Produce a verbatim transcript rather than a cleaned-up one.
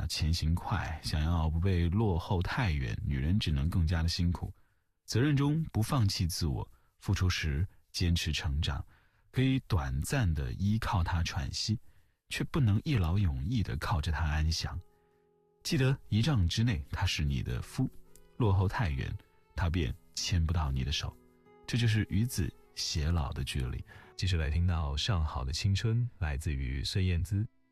要前行快，想要不被落后太远，女人只能更加的辛苦。责任中不放弃自我，付出时坚持成长，可以短暂的依靠他喘息，却不能一劳永逸的靠着他安详。记得一丈之内他是你的夫，落后太远他便牵不到你的手。这就是与子偕老的距离。 继续来听到上好的青春，来自于孙燕姿。